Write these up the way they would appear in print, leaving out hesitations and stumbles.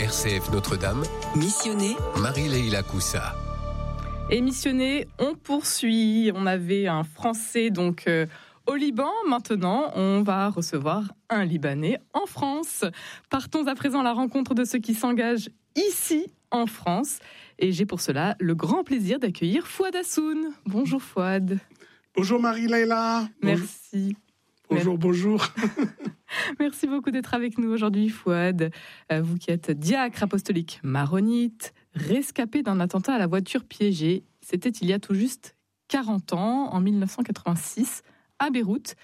RCF Notre-Dame. Missionné, Marie-Leila Coussa. Et missionné, on poursuit. On avait un Français au Liban. Maintenant, on va recevoir un Libanais en France. Partons à présent à la rencontre de ceux qui s'engagent ici en France. Et j'ai pour cela le grand plaisir d'accueillir Fouad Hassoun. Bonjour Fouad. Bonjour Marie-Leila. Merci. Bonjour. Merci beaucoup d'être avec nous aujourd'hui, Fouad. Vous qui êtes diacre apostolique maronite, rescapé d'un attentat à la voiture piégée. C'était il y a tout juste 40 ans, en 1986, à Beyrouth.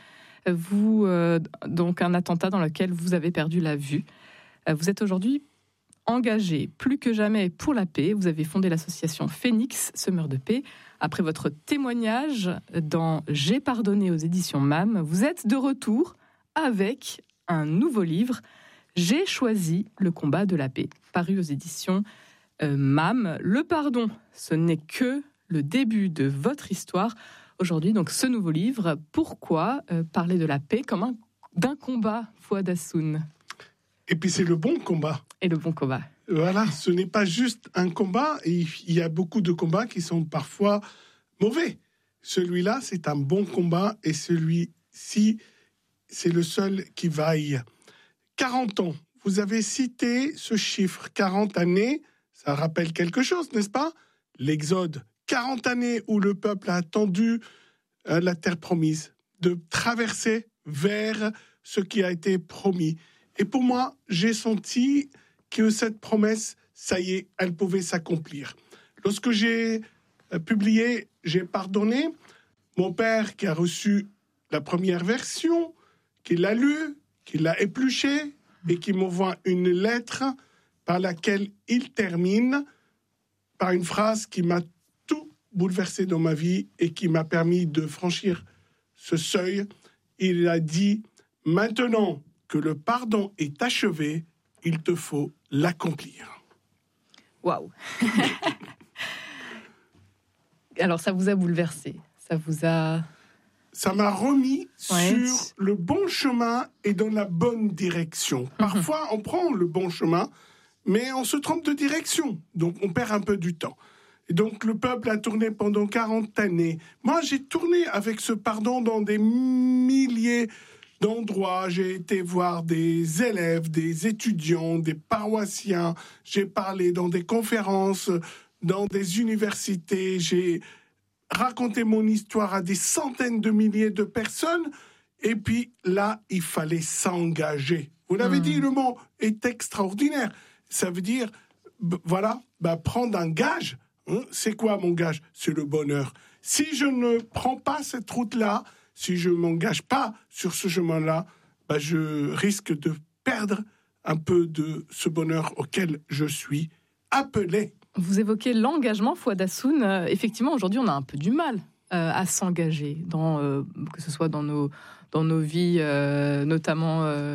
Donc un attentat dans lequel vous avez perdu la vue. Vous êtes aujourd'hui engagé plus que jamais pour la paix. Vous avez fondé l'association Phénix, Semeur de paix. Après votre témoignage dans J'ai pardonné aux éditions MAM, vous êtes de retour avec un nouveau livre, J'ai choisi le combat de la paix, paru aux éditions MAM. Le pardon, ce n'est que le début de votre histoire. Aujourd'hui, donc, ce nouveau livre, pourquoi parler de la paix comme d'un combat, Fouad Hassoun? Et puis c'est le bon combat. Et le bon combat. Voilà, ce n'est pas juste un combat. Et il y a beaucoup de combats qui sont parfois mauvais. Celui-là, c'est un bon combat. Et celui-ci, c'est le seul qui vaille. 40 ans. Vous avez cité ce chiffre, 40 années. Ça rappelle quelque chose, n'est-ce pas? L'Exode. 40 années où le peuple a attendu la terre promise, de traverser vers ce qui a été promis. Et pour moi, j'ai senti que cette promesse, ça y est, elle pouvait s'accomplir. Lorsque j'ai publié « J'ai pardonné », mon père qui a reçu la première version, qui l'a lue, qui l'a épluchée et qui m'envoie une lettre par laquelle il termine par une phrase qui m'a tout bouleversé dans ma vie et qui m'a permis de franchir ce seuil. Il a dit « Maintenant que le pardon est achevé, il te faut l'accomplir. » Waouh. Alors, ça vous a bouleversé. Ça m'a remis sur le bon chemin et dans la bonne direction. Parfois, on prend le bon chemin, mais on se trompe de direction. Donc, on perd un peu du temps. Et donc, le peuple a tourné pendant 40 années. Moi, j'ai tourné avec ce pardon dans des milliers d'endroits. J'ai été voir des élèves, des étudiants, des paroissiens. J'ai parlé dans des conférences, dans des universités. J'ai raconté mon histoire à des centaines de milliers de personnes. Et puis là, il fallait s'engager. Vous l'avez dit, le mot est extraordinaire. Ça veut dire, prendre un gage. C'est quoi mon gage? C'est le bonheur. Si je ne prends pas cette route-là, si je ne m'engage pas sur ce chemin-là, je risque de perdre un peu de ce bonheur auquel je suis appelé. Vous évoquez l'engagement, Fouad Hassoun. Effectivement, aujourd'hui, on a un peu du mal à s'engager, que ce soit dans nos vies, notamment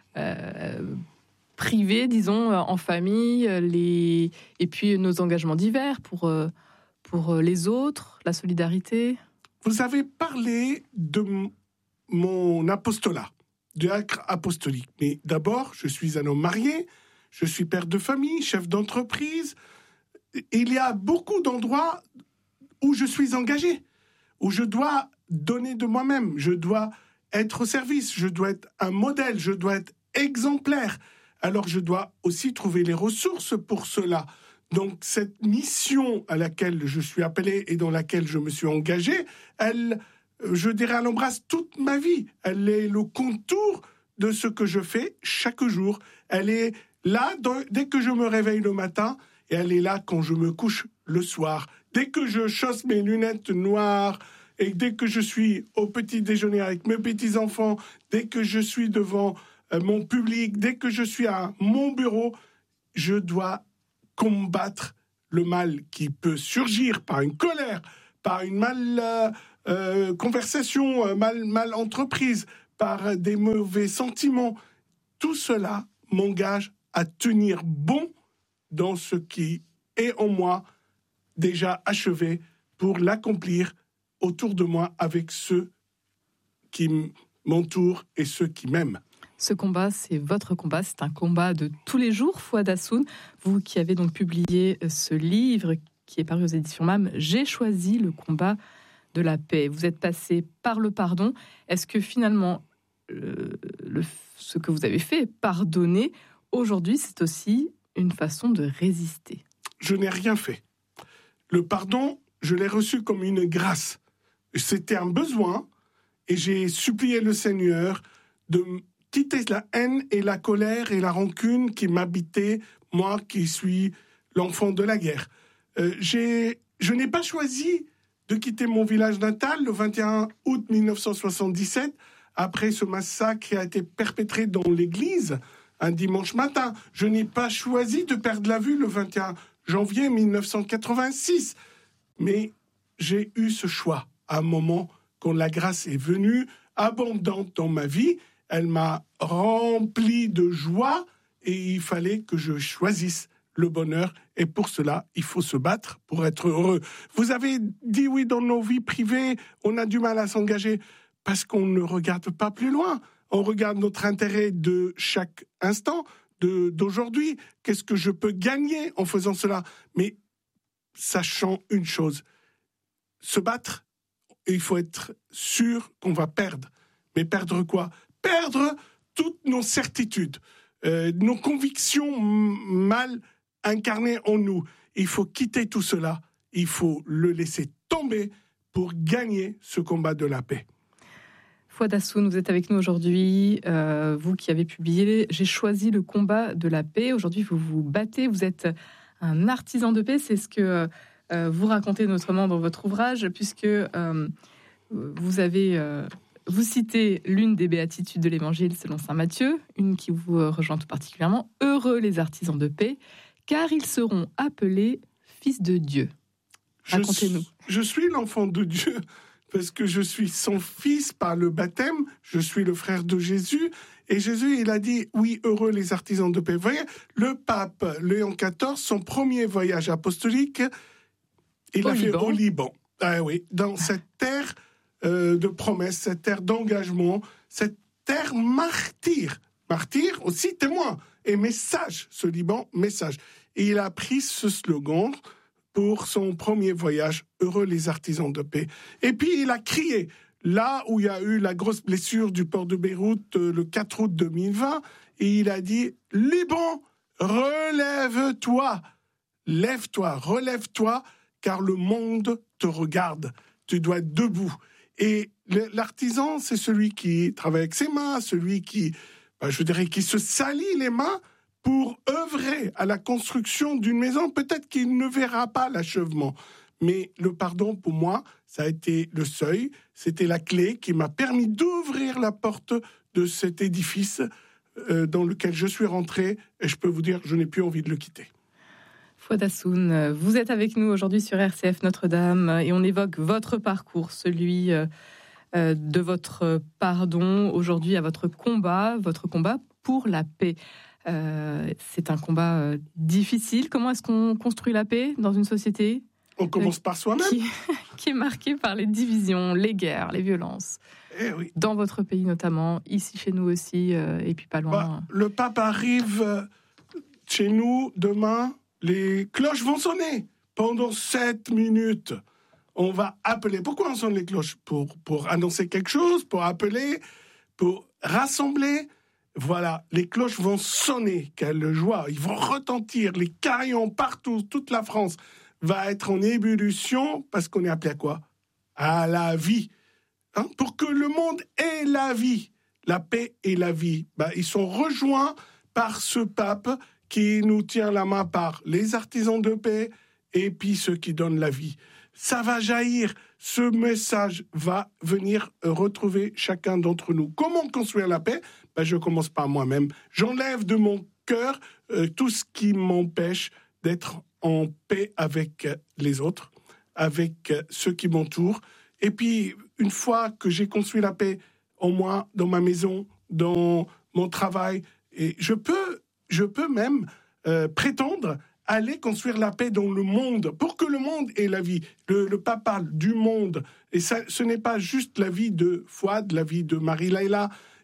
privées, disons, en famille, et puis nos engagements divers pour les autres, la solidarité. Vous avez parlé de mon apostolat, diacre apostolique. Mais d'abord, je suis un homme marié, je suis père de famille, chef d'entreprise. Il y a beaucoup d'endroits où je suis engagé, où je dois donner de moi-même, je dois être au service, je dois être un modèle, je dois être exemplaire. Alors je dois aussi trouver les ressources pour cela. Donc cette mission à laquelle je suis appelé et dans laquelle je me suis engagé, elle embrasse toute ma vie. Elle est le contour de ce que je fais chaque jour. Elle est là dès que je me réveille le matin et elle est là quand je me couche le soir. Dès que je chausse mes lunettes noires et dès que je suis au petit déjeuner avec mes petits-enfants, dès que je suis devant mon public, dès que je suis à mon bureau, je dois combattre le mal qui peut surgir par une colère, par une conversation mal entreprise, par des mauvais sentiments. Tout cela m'engage à tenir bon dans ce qui est en moi déjà achevé pour l'accomplir autour de moi avec ceux qui m'entourent et ceux qui m'aiment. Ce combat, c'est votre combat, c'est un combat de tous les jours, Fouad Hassoun. Vous qui avez donc publié ce livre qui est paru aux éditions MAM, J'ai choisi le combat de la paix. Vous êtes passé par le pardon. Est-ce que finalement, ce que vous avez fait, pardonner, aujourd'hui, c'est aussi une façon de résister? Je n'ai rien fait. Le pardon, je l'ai reçu comme une grâce. C'était un besoin et j'ai supplié le Seigneur de quitter la haine et la colère et la rancune qui m'habitaient, moi qui suis l'enfant de la guerre. Je n'ai pas choisi de quitter mon village natal le 21 août 1977, après ce massacre qui a été perpétré dans l'église un dimanche matin. Je n'ai pas choisi de perdre la vue le 21 janvier 1986. Mais j'ai eu ce choix à un moment quand la grâce est venue, abondante dans ma vie. Elle m'a rempli de joie et il fallait que je choisisse le bonheur. Et pour cela, il faut se battre pour être heureux. Vous avez dit oui, dans nos vies privées, on a du mal à s'engager parce qu'on ne regarde pas plus loin. On regarde notre intérêt de chaque instant, d'aujourd'hui. Qu'est-ce que je peux gagner en faisant cela? Mais sachant une chose, se battre, il faut être sûr qu'on va perdre. Mais perdre quoi? Perdre toutes nos certitudes, nos convictions mal incarnées en nous. Il faut quitter tout cela, il faut le laisser tomber pour gagner ce combat de la paix. Fouad Hassoun, vous êtes avec nous aujourd'hui, vous qui avez publié « J'ai choisi le combat de la paix ». Aujourd'hui, vous vous battez, vous êtes un artisan de paix, c'est ce que vous racontez notamment dans votre ouvrage, puisque vous citez l'une des béatitudes de l'Évangile selon saint Matthieu, une qui vous rejoint tout particulièrement. « Heureux les artisans de paix, car ils seront appelés fils de Dieu ». Racontez-nous. Je suis l'enfant de Dieu, parce que je suis son fils par le baptême, je suis le frère de Jésus, et Jésus, il a dit, oui, heureux les artisans de paix. Vous voyez, le pape Léon XIV, son premier voyage apostolique, il l'a fait au Liban. Ah oui, dans cette terre de promesse, cette terre d'engagement, cette terre martyre. Martyr aussi témoin et message, ce Liban, message. Et il a pris ce slogan pour son premier voyage, heureux les artisans de paix. Et puis il a crié, là où il y a eu la grosse blessure du port de Beyrouth le 4 août 2020, et il a dit, Liban, relève-toi, lève-toi, relève-toi, car le monde te regarde. Tu dois être debout. Et l'artisan, c'est celui qui travaille avec ses mains, celui qui, qui se salit les mains pour œuvrer à la construction d'une maison. Peut-être qu'il ne verra pas l'achèvement. Mais le pardon, pour moi, ça a été le seuil. C'était la clé qui m'a permis d'ouvrir la porte de cet édifice dans lequel je suis rentré. Et je peux vous dire, je n'ai plus envie de le quitter. Fouad Hassoun, vous êtes avec nous aujourd'hui sur RCF Notre-Dame et on évoque votre parcours, celui de votre pardon aujourd'hui à votre combat pour la paix. C'est un combat difficile. Comment est-ce qu'on construit la paix dans une société On commence par soi-même. Qui est marquée par les divisions, les guerres, les violences. Eh oui. Dans votre pays notamment, ici chez nous aussi, et puis pas loin. Le pape arrive chez nous demain. Les cloches vont sonner pendant 7 minutes. On va appeler. Pourquoi on sonne les cloches? Pour annoncer quelque chose, pour appeler, pour rassembler. Voilà, les cloches vont sonner. Quelle joie! Ils vont retentir. Les carillons partout, toute la France va être en ébullition parce qu'on est appelé à quoi? À la vie. Pour que le monde ait la vie, la paix et la vie. Ils sont rejoints par ce pape qui nous tient la main par les artisans de paix et puis ceux qui donnent la vie. Ça va jaillir, ce message va venir retrouver chacun d'entre nous. Comment construire la paix? Je commence par moi-même. J'enlève de mon cœur tout ce qui m'empêche d'être en paix avec les autres, avec ceux qui m'entourent. Et puis, une fois que j'ai construit la paix en moi, dans ma maison, dans mon travail, et je peux même prétendre aller construire la paix dans le monde, pour que le monde ait la vie. Le pape parle du monde, et ça, ce n'est pas juste la vie de Fouad, la vie de Marie-Laïla,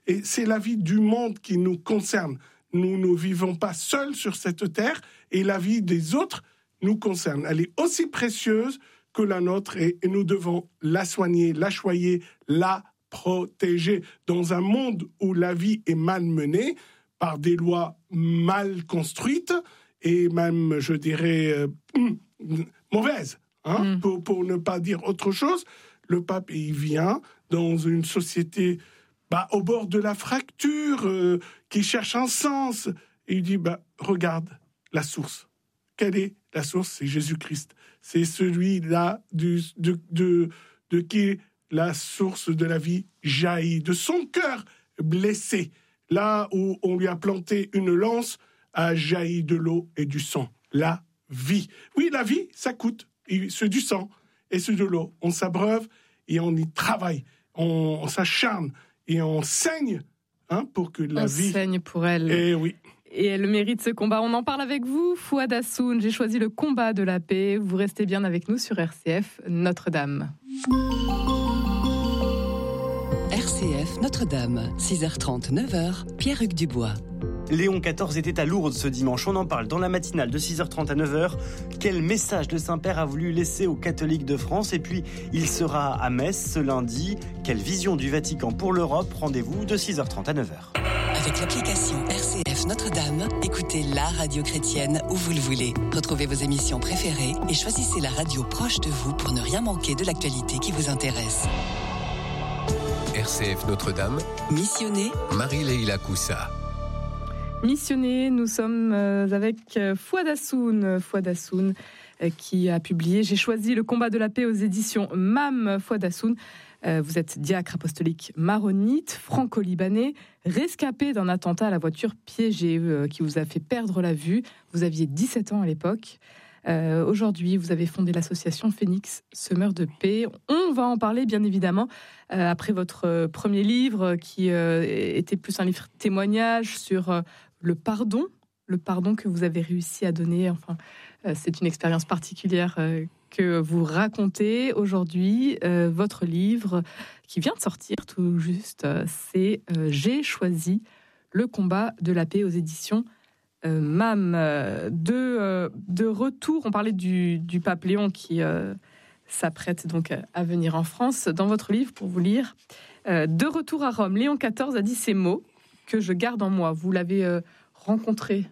Et c'est la vie du monde qui nous concerne. Nous ne vivons pas seuls sur cette terre et la vie des autres nous concerne. Elle est aussi précieuse que la nôtre et nous devons la soigner, la choyer, la protéger. Dans un monde où la vie est mal menée par des lois mal construites et même, je dirais, mauvaises, pour ne pas dire autre chose, le pape, il vient dans une société au bord de la fracture, qui cherche un sens. Et il dit, regarde la source. Quelle est la source? C'est Jésus-Christ. C'est celui-là de qui la source de la vie jaillit. De son cœur blessé, là où on lui a planté une lance, a jailli de l'eau et du sang. La vie. Oui, la vie, ça coûte. C'est du sang et c'est de l'eau. On s'abreuve et on y travaille. On s'acharne et on saigne pour que la vie... On saigne pour elle. Et oui. Et elle mérite ce combat. On en parle avec vous, Fouad Hassoun. J'ai choisi le combat de la paix. Vous restez bien avec nous sur RCF Notre-Dame. RCF Notre-Dame, 6h30, 9h, Pierre-Hugues Dubois. Léon XIV était à Lourdes ce dimanche. On en parle dans la matinale de 6h30 à 9h. Quel message le Saint-Père a voulu laisser aux catholiques de France? Et puis, il sera à Metz ce lundi. Quelle vision du Vatican pour l'Europe? Rendez-vous de 6h30 à 9h. Avec l'application RCF Notre-Dame, écoutez la radio chrétienne où vous le voulez. Retrouvez vos émissions préférées et choisissez la radio proche de vous pour ne rien manquer de l'actualité qui vous intéresse. RCF Notre-Dame. Missionné Marie-Leila Coussa. Missionné, nous sommes avec Fouad Hassoun. Fouad Hassoun qui a publié « J'ai choisi le combat de la paix » aux éditions MAM. Fouad Hassoun, vous êtes diacre apostolique maronite, franco-libanais, rescapé d'un attentat à la voiture piégée qui vous a fait perdre la vue. Vous aviez 17 ans à l'époque. Aujourd'hui, vous avez fondé l'association Phénix, Semeur de paix. On va en parler, bien évidemment, après votre premier livre, qui était plus un livre témoignage sur le pardon que vous avez réussi à donner. Enfin, c'est une expérience particulière que vous racontez aujourd'hui. Votre livre, qui vient de sortir tout juste, c'est « J'ai choisi le combat de la paix » aux éditions MAM. De retour, on parlait du pape Léon qui s'apprête donc à venir en France. Dans votre livre, pour vous lire, de retour à Rome, Léon XIV a dit ces mots que je garde en moi. Vous l'avez rencontré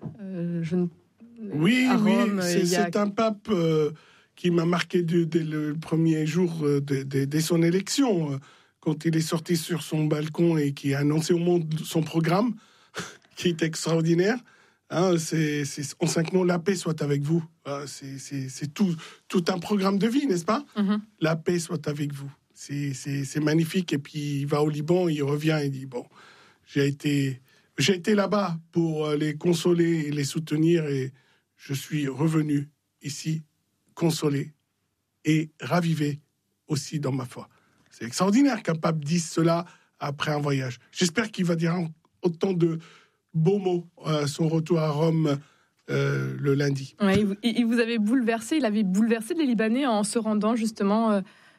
oui, à Rome. C'est un pape qui m'a marqué dès le premier jour, dès son élection, quand il est sorti sur son balcon et qui a annoncé au monde son programme, qui est extraordinaire. En 5 mots, la paix soit avec vous. C'est tout un programme de vie, n'est-ce pas? La paix soit avec vous. C'est magnifique. Et puis, il va au Liban, il revient et dit, bon, j'ai été là-bas pour les consoler et les soutenir et je suis revenu ici consolé et ravivé aussi dans ma foi. C'est extraordinaire qu'un pape dise cela après un voyage. J'espère qu'il va dire autant de beaux mots à son retour à Rome le lundi. Ouais, il vous avait bouleversé, il avait bouleversé les Libanais en se rendant justement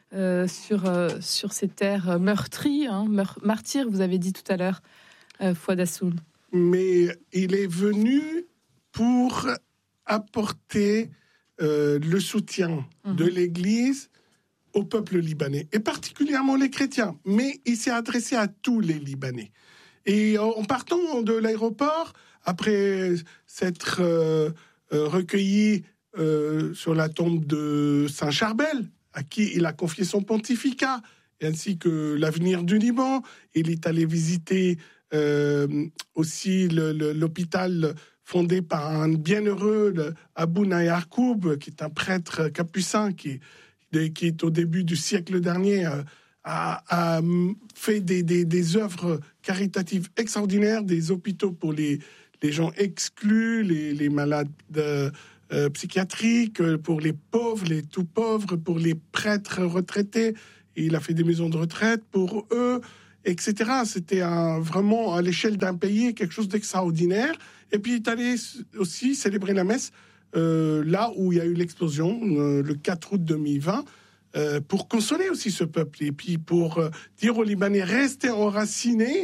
sur ces terres meurtries, martyrs, vous avez dit tout à l'heure, Fouad Hassoun. Mais il est venu pour apporter le soutien de l'Église au peuple libanais, et particulièrement les chrétiens. Mais il s'est adressé à tous les Libanais. Et en partant de l'aéroport, après s'être recueilli sur la tombe de Saint Charbel, à qui il a confié son pontificat, ainsi que l'avenir du Liban, il est allé visiter aussi l'hôpital fondé par un bienheureux Abou Nayarkoub, qui est un prêtre capucin qui est au début du siècle dernier, a fait des œuvres caritatives extraordinaires, des hôpitaux pour les gens exclus, les malades psychiatriques, pour les pauvres, les tout pauvres, pour les prêtres retraités. Il a fait des maisons de retraite pour eux, etc. C'était vraiment, à l'échelle d'un pays, quelque chose d'extraordinaire. Et puis, il est allé aussi célébrer la messe là où il y a eu l'explosion, le 4 août 2020, pour consoler aussi ce peuple. Et puis, pour dire aux Libanais, restez enracinés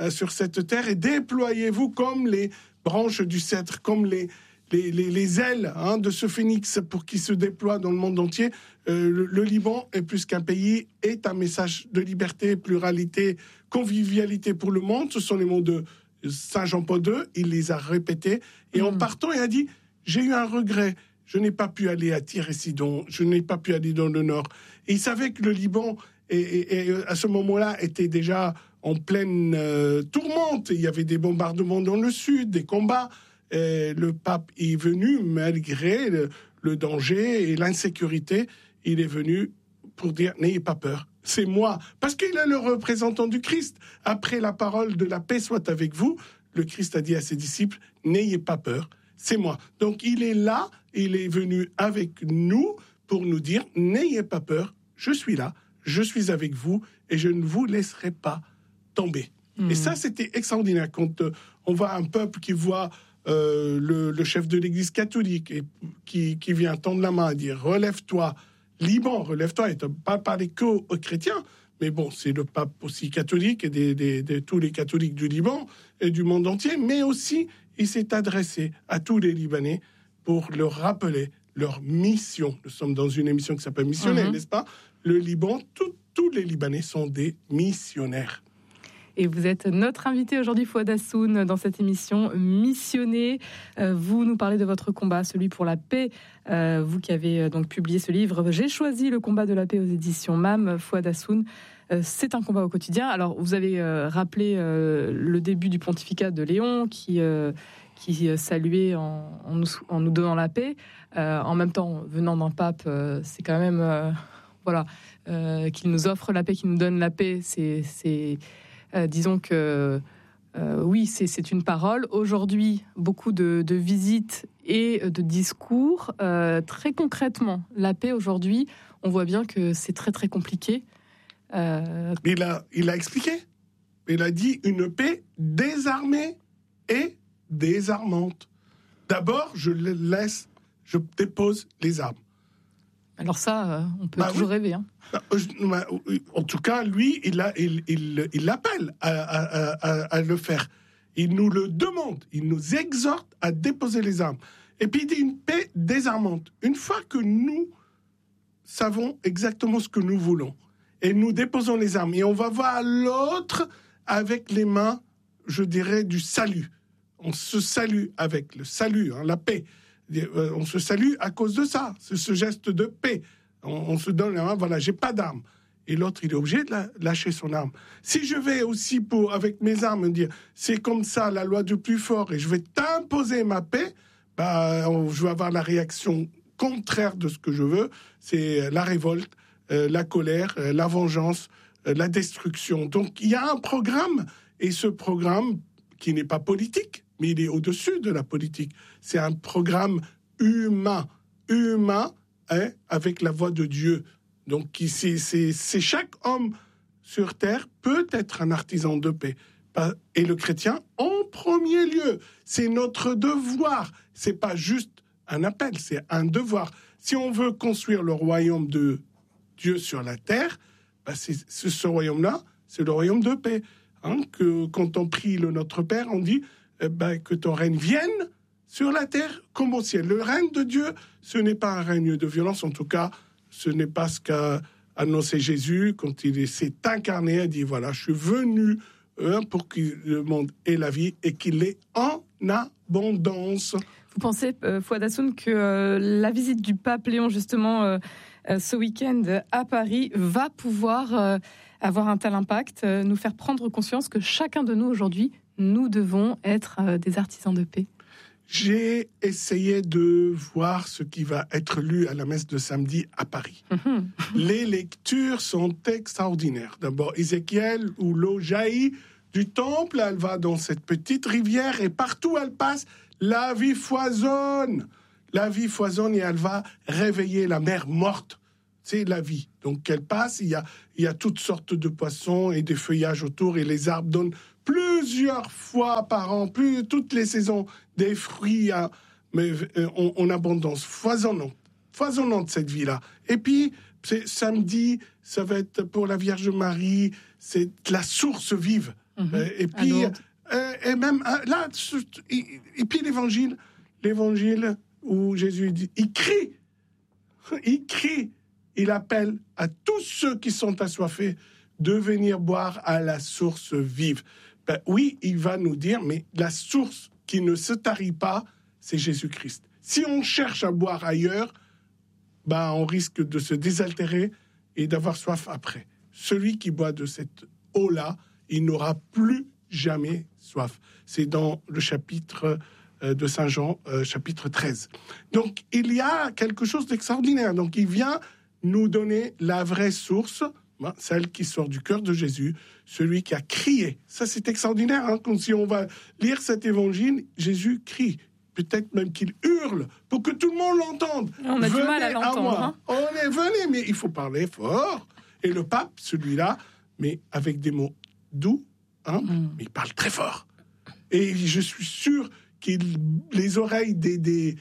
sur cette terre et déployez-vous comme les branches du cèdre, comme les ailes de ce phénix pour qu'il se déploie dans le monde entier. Le Liban est plus qu'un pays, est un message de liberté, pluralité, convivialité pour le monde. Ce sont les mots de Saint Jean-Paul II, il les a répétés. Et en partant, il a dit, j'ai eu un regret, je n'ai pas pu aller à Tyr et Sidon, je n'ai pas pu aller dans le nord. Et il savait que le Liban, et à ce moment-là, était déjà en pleine tourmente. Il y avait des bombardements dans le sud, des combats. Le pape est venu, malgré le danger et l'insécurité, il est venu pour dire, n'ayez pas peur, c'est moi. Parce qu'il est le représentant du Christ. Après la parole de la paix soit avec vous, le Christ a dit à ses disciples, n'ayez pas peur, c'est moi. Donc il est là, il est venu avec nous pour nous dire, n'ayez pas peur, je suis là, je suis avec vous et je ne vous laisserai pas tomber. Et ça, c'était extraordinaire. Quand on voit un peuple qui voit le chef de l'Église catholique et qui vient tendre la main et dire « Relève-toi, Liban, relève-toi », et pas parler qu'aux chrétiens, mais bon, c'est le pape aussi catholique et de tous les catholiques du Liban et du monde entier, mais aussi, il s'est adressé à tous les Libanais pour leur rappeler leur mission. Nous sommes dans une émission qui s'appelle Missionnaire, n'est-ce pas ? Le Liban, tous les Libanais sont des missionnaires. Et vous êtes notre invité aujourd'hui, Fouad Hassoun, dans cette émission Missionné. Vous nous parlez de votre combat, celui pour la paix. Vous qui avez donc publié ce livre, J'ai choisi le combat de la paix aux éditions MAM, Fouad Hassoun. C'est un combat au quotidien. Alors, vous avez rappelé le début du pontificat de Léon, qui saluait en nous donnant la paix. En même temps, venant d'un pape, c'est quand même... qu'il nous offre la paix, qu'il nous donne la paix, disons que oui, c'est une parole. Aujourd'hui, beaucoup de visites et de discours. Très concrètement, la paix aujourd'hui, on voit bien que c'est très très compliqué. Il a expliqué. Il a dit une paix désarmée et désarmante. D'abord, je dépose les armes. Alors ça, on peut toujours rêver. Hein. En tout cas, lui, il l'appelle à le faire. Il nous le demande. Il nous exhorte à déposer les armes. Et puis, il dit une paix désarmante. Une fois que nous savons exactement ce que nous voulons, et nous déposons les armes, et on va voir l'autre avec les mains, je dirais, du salut. On se salue avec le salut, la paix. On se salue à cause de ça, c'est ce geste de paix. On se donne la main, voilà, j'ai pas d'arme. Et l'autre, il est obligé de lâcher son arme. Si je vais aussi avec mes armes dire, c'est comme ça la loi du plus fort et je vais t'imposer ma paix, je vais avoir la réaction contraire de ce que je veux, c'est la révolte, la colère, la vengeance, la destruction. Donc il y a un programme, et ce programme qui n'est pas politique, mais il est au-dessus de la politique. C'est un programme humain, avec la voix de Dieu. Donc, c'est chaque homme sur terre peut être un artisan de paix. Et le chrétien, en premier lieu, c'est notre devoir. C'est pas juste un appel, c'est un devoir. Si on veut construire le royaume de Dieu sur la terre, ce royaume-là, c'est le royaume de paix. Que quand on prie le Notre Père, on dit que ton règne vienne sur la terre comme au ciel. Le règne de Dieu, ce n'est pas un règne de violence, en tout cas, ce n'est pas ce qu'a annoncé Jésus quand il s'est incarné. Il a dit, voilà, je suis venu pour que le monde ait la vie et qu'il l'ait en abondance. Vous pensez, Fouad Hassoun, que la visite du pape Léon, justement, ce week-end à Paris, va pouvoir avoir un tel impact, nous faire prendre conscience que chacun de nous, aujourd'hui, nous devons être des artisans de paix? J'ai essayé de voir ce qui va être lu à la messe de samedi à Paris. Les lectures sont extraordinaires. D'abord, Ézéchiel, où l'eau jaillit du temple, elle va dans cette petite rivière et partout elle passe, la vie foisonne. La vie foisonne et elle va réveiller la mer morte. C'est la vie. Donc, elle passe, il y a toutes sortes de poissons et des feuillages autour et les arbres donnent plusieurs fois par an, toutes les saisons, des fruits en abondance, foisonnante cette vie-là. Et puis, samedi, ça va être pour la Vierge Marie, c'est la source vive. Et puis, et même là, et puis l'évangile où Jésus dit, il crie, il appelle à tous ceux qui sont assoiffés de venir boire à la source vive. Oui, il va nous dire, mais la source qui ne se tarit pas, c'est Jésus-Christ. Si on cherche à boire ailleurs, on risque de se désaltérer et d'avoir soif après. Celui qui boit de cette eau-là, il n'aura plus jamais soif. C'est dans le chapitre de Saint Jean, chapitre 13. Donc, il y a quelque chose d'extraordinaire. Donc, il vient nous donner la vraie source, celle qui sort du cœur de Jésus, celui qui a crié. Ça, c'est extraordinaire. Comme si on va lire cet évangile, Jésus crie. Peut-être même qu'il hurle pour que tout le monde l'entende. On a du mal à l'entendre. Venez, mais il faut parler fort. Et le pape, celui-là, mais avec des mots doux, mais il parle très fort. Et je suis sûr que les oreilles des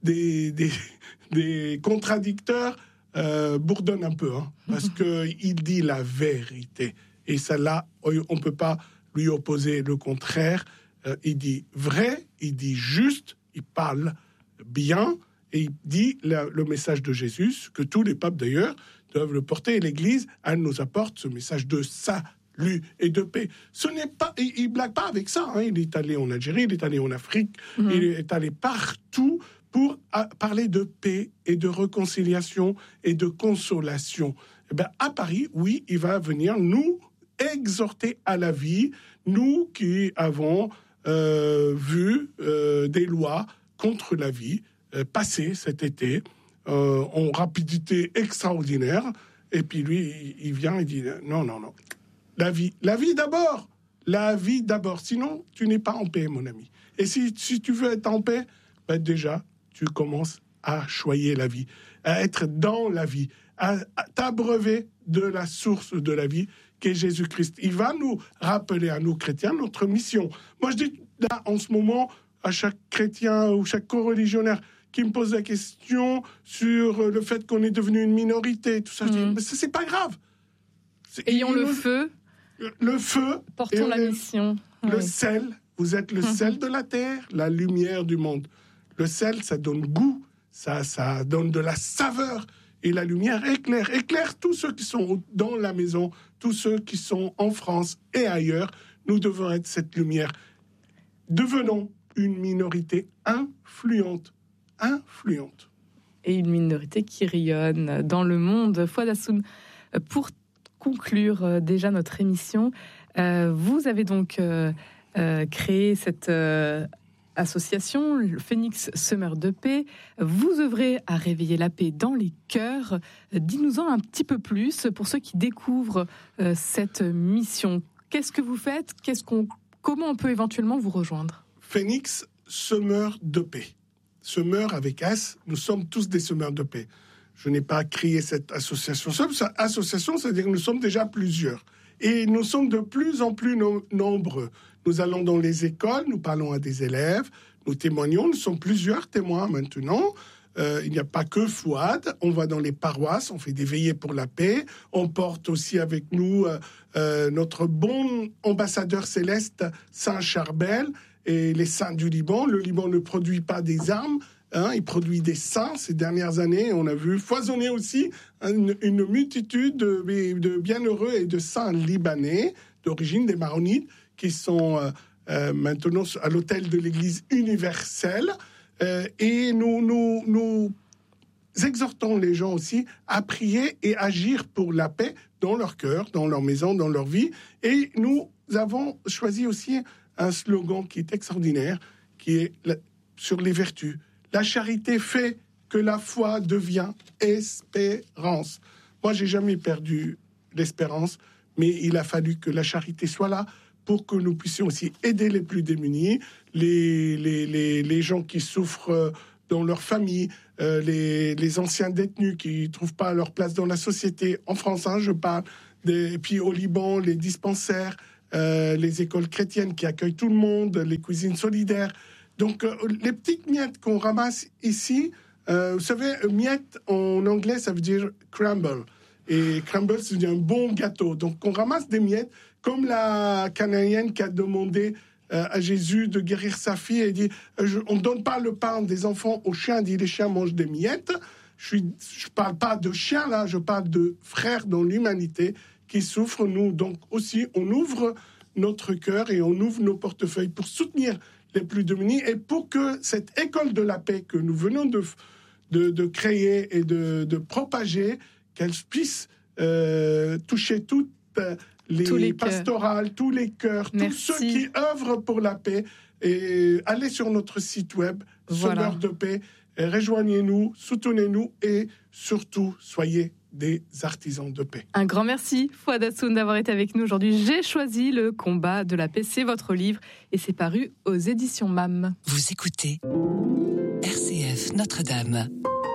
contradicteurs bourdonnent un peu, parce qu'il dit la vérité. Et celle-là, on ne peut pas lui opposer le contraire. Il dit vrai, il dit juste, il parle bien, et il dit le message de Jésus, que tous les papes d'ailleurs doivent le porter. Et l'Église, elle nous apporte ce message de salut et de paix. Ce n'est pas, il blague pas avec ça. Il est allé en Algérie, il est allé en Afrique, il est allé partout pour parler de paix et de réconciliation et de consolation. À Paris, oui, il va venir nous exhorter à la vie, nous qui avons vu des lois contre la vie passer cet été en rapidité extraordinaire. Et puis lui, il vient et dit non. La vie d'abord. La vie d'abord. Sinon, tu n'es pas en paix, mon ami. Et si tu veux être en paix, déjà, tu commences à choyer la vie, à être dans la vie, à t'abreuver de la source de la vie, qu'est Jésus-Christ. Il va nous rappeler à nous chrétiens notre mission. Moi, je dis là, en ce moment, à chaque chrétien ou chaque coreligionnaire qui me pose la question sur le fait qu'on est devenu une minorité, tout ça, je dis, mais c'est pas grave. Ayons le feu. Le feu. Portons la mission. Le sel. Vous êtes le sel de la terre, la lumière du monde. Le sel, ça donne goût, ça donne de la saveur. Et la lumière éclaire tous ceux qui sont dans la maison, tous ceux qui sont en France et ailleurs. Nous devons être cette lumière. Devenons une minorité influente. Et une minorité qui rayonne dans le monde. Fouad Hassoun, pour conclure déjà notre émission, vous avez donc créé cette association, le Phoenix Semeur de Paix. Vous œuvrez à réveiller la paix dans les cœurs. Dis-nous-en un petit peu plus pour ceux qui découvrent cette mission. Qu'est-ce que vous faites ? Comment on peut éventuellement vous rejoindre ? Phoenix Semeur de Paix. Semeur avec S, nous sommes tous des semeurs de paix. Je n'ai pas créé cette association. Cette association, c'est-à-dire que nous sommes déjà plusieurs. Et nous sommes de plus en plus nombreux. Nous allons dans les écoles, nous parlons à des élèves, nous témoignons, nous sommes plusieurs témoins maintenant. Il n'y a pas que Fouad, on va dans les paroisses, on fait des veillées pour la paix, on porte aussi avec nous notre bon ambassadeur céleste, Saint Charbel, et les saints du Liban. Le Liban ne produit pas des armes, il produit des saints. Ces dernières années, on a vu foisonner aussi une multitude de bienheureux et de saints libanais d'origine des Maronites qui sont maintenant à l'autel de l'Église universelle. Et nous exhortons les gens aussi à prier et agir pour la paix dans leur cœur, dans leur maison, dans leur vie. Et nous avons choisi aussi un slogan qui est extraordinaire, qui est sur les vertus. La charité fait que la foi devient espérance. Moi, j'ai jamais perdu l'espérance, mais il a fallu que la charité soit là pour que nous puissions aussi aider les plus démunis, les gens qui souffrent dans leur famille, les anciens détenus qui ne trouvent pas leur place dans la société. En France, je parle. Et puis au Liban, les dispensaires, les écoles chrétiennes qui accueillent tout le monde, les cuisines solidaires. Donc, les petites miettes qu'on ramasse ici, vous savez, miettes en anglais, ça veut dire crumble. Et crumble, c'est un bon gâteau. Donc, on ramasse des miettes, comme la Cananéenne qui a demandé à Jésus de guérir sa fille et dit on ne donne pas le pain des enfants aux chiens, dit les chiens mangent des miettes. Je parle pas de chiens là, je parle de frères dans l'humanité qui souffrent. Nous, donc aussi, on ouvre notre cœur et on ouvre nos portefeuilles pour soutenir les plus démunis et pour que cette école de la paix que nous venons de créer et de propager, qu'elle puisse toucher toutes les pastorales, tous les cœurs, tous ceux qui œuvrent pour la paix. Et allez sur notre site web, Semeurs de paix, rejoignez-nous, soutenez-nous et surtout, soyez des artisans de paix. Un grand merci, Fouad Hassoun, d'avoir été avec nous aujourd'hui. J'ai choisi le combat de la paix, c'est votre livre et c'est paru aux éditions MAM. Vous écoutez RCF Notre-Dame.